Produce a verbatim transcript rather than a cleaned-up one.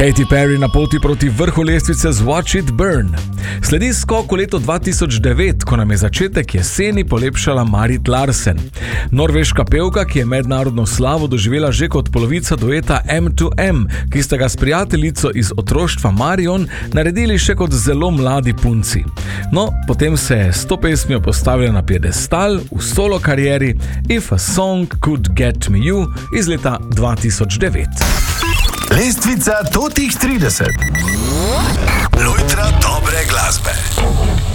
Katy Perry na poti proti vrhu lestvice z Watch It Burn. Sledi skok v leto dva tisoč devet, ko nam je začetek jeseni polepšala Marit Larsen. Norveška pevka, ki je mednarodno slavo doživela že kot polovica dueta M two M, ki sta ga s prijateljico iz otroštva Marion naredili še kot zelo mladi punci. No, potem se je s to pesmijo postavila na piedestal v solo karieri If a Song Could Get Me You iz leta dva tisoč devet. Lestvica totih trideset. Lojtra dobre glasbe.